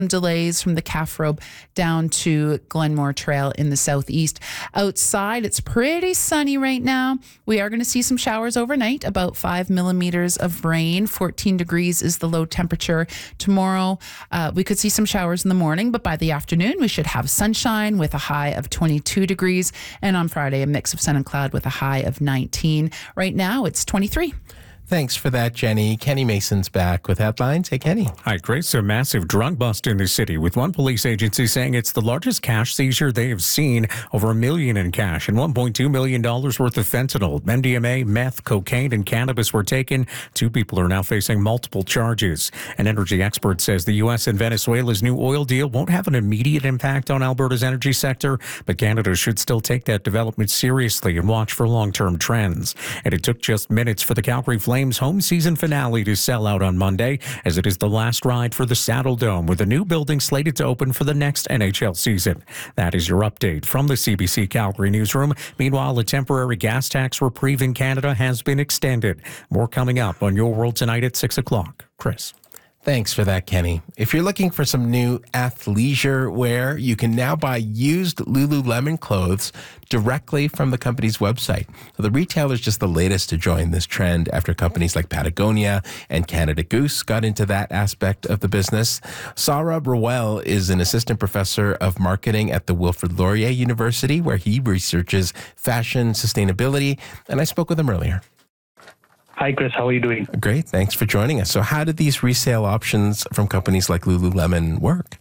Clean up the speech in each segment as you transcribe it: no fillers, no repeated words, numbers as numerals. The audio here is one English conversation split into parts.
delays from the Calf Rope down to Glenmore Trail in the southeast. Outside, it's pretty sunny right now. We are going to see some showers overnight, about 5 millimeters of rain. 14 degrees is the low temperature. Tomorrow, we could see some showers in the morning, but by the afternoon, we should have sunshine with a high of 22 degrees. And on Friday, a mix of sun and cloud with a high of 19. Right now, it's 23. Thanks for that, Jenny. Kenny Mason's back with headlines. Hey, Kenny. Hi, Chris. A massive drug bust in the city, with one police agency saying it's the largest cash seizure they have seen. Over $1 million in cash and $1.2 million worth of fentanyl, MDMA, meth, cocaine, and cannabis were taken. 2 people are now facing multiple charges. An energy expert says the U.S. and Venezuela's new oil deal won't have an immediate impact on Alberta's energy sector, but Canada should still take that development seriously and watch for long-term trends. And it took just minutes for the Calgary Flames home season finale to sell out on Monday, as it is the last ride for the Saddle Dome, with a new building slated to open for the next NHL season. That is your update from the CBC Calgary newsroom. Meanwhile, a temporary gas tax reprieve in Canada has been extended. More coming up on Your World Tonight at 6 o'clock. Chris. Thanks for that, Kenny. If you're looking for some new athleisure wear, you can now buy used Lululemon clothes directly from the company's website. So the retailer is just the latest to join this trend after companies like Patagonia and Canada Goose got into that aspect of the business. Saurabh Rawal is an assistant professor of marketing at the Wilfrid Laurier University, where he researches fashion sustainability, and I spoke with him earlier. Hi, Chris. How are you doing? Great. Thanks for joining us. So how did these resale options from companies like Lululemon work?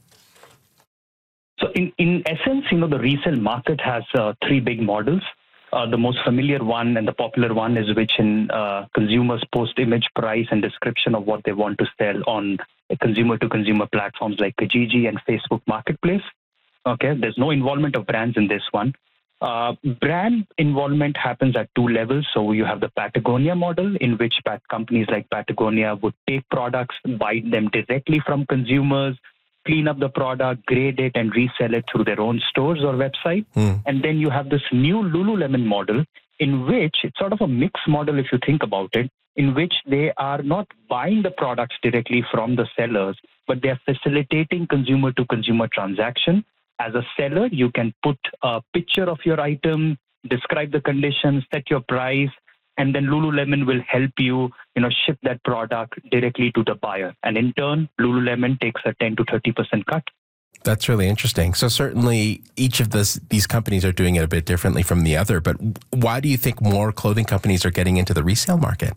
So in essence, the resale market has 3 big models. The most familiar one and the popular one is which consumers post image, price, and description of what they want to sell on consumer-to-consumer platforms like Kijiji and Facebook Marketplace. Okay, there's no involvement of brands in this one. Brand involvement happens at 2 levels. So you have the Patagonia model, in which companies like Patagonia would take products, buy them directly from consumers, clean up the product, grade it, and resell it through their own stores or website. And then you have this new Lululemon model, in which it's sort of a mixed model, if you think about it, in which they are not buying the products directly from the sellers, but they are facilitating consumer-to-consumer transaction. As a seller, you can put a picture of your item, describe the conditions, set your price, and then Lululemon will help you, ship that product directly to the buyer. And in turn, Lululemon takes a 10 to 30% cut. That's really interesting. So certainly each of these companies are doing it a bit differently from the other, but why do you think more clothing companies are getting into the resale market?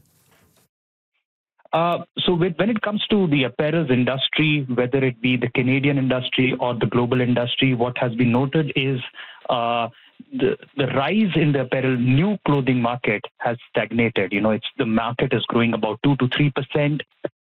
So when it comes to the apparel industry, whether it be the Canadian industry or the global industry, what has been noted is the rise in the apparel new clothing market has stagnated. The market is growing about 2 to 3%.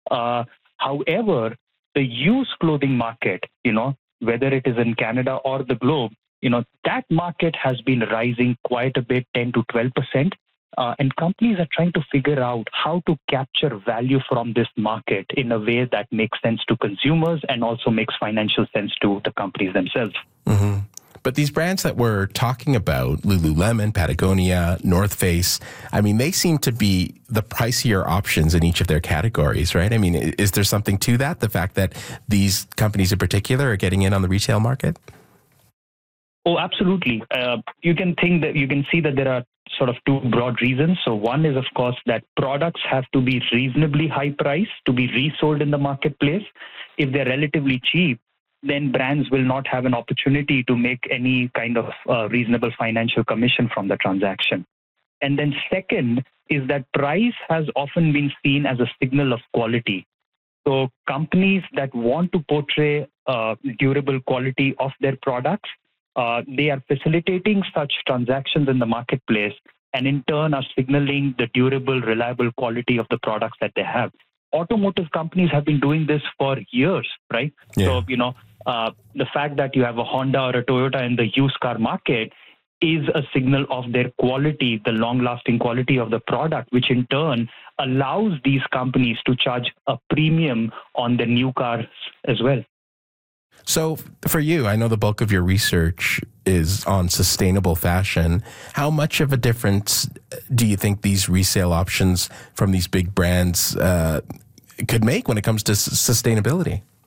However, the used clothing market, whether it is in Canada or the globe, that market has been rising quite a bit, 10 to 12%. And companies are trying to figure out how to capture value from this market in a way that makes sense to consumers and also makes financial sense to the companies themselves. Mm-hmm. But these brands that we're talking about, Lululemon, Patagonia, North Face, they seem to be the pricier options in each of their categories, right? Is there something to that, the fact that these companies in particular are getting in on the retail market? Oh, absolutely. You can see that there are sort of 2 broad reasons. So one is, of course, that products have to be reasonably high priced to be resold in the marketplace. If they're relatively cheap, then brands will not have an opportunity to make any kind of reasonable financial commission from the transaction. And then second is that price has often been seen as a signal of quality. So companies that want to portray durable quality of their products, they are facilitating such transactions in the marketplace and in turn are signaling the durable, reliable quality of the products that they have. Automotive companies have been doing this for years, right? Yeah. So, the fact that you have a Honda or a Toyota in the used car market is a signal of their quality, the long-lasting quality of the product, which in turn allows these companies to charge a premium on the new cars as well. So for you, I know the bulk of your research is on sustainable fashion. How much of a difference do you think these resale options from these big brands could make when it comes to sustainability?